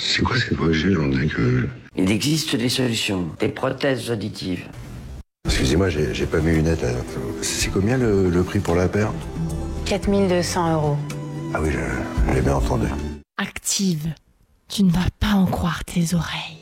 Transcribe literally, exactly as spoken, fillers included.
C'est quoi cette voix que j'ai? On dirait que... Il existe des solutions, des prothèses auditives. Excusez-moi, j'ai, j'ai pas mes lunettes là. C'est combien le, le prix pour la paire? quatre mille deux cents euros. Ah oui, je, j'ai bien entendu. Active. Tu ne vas pas en croire tes oreilles.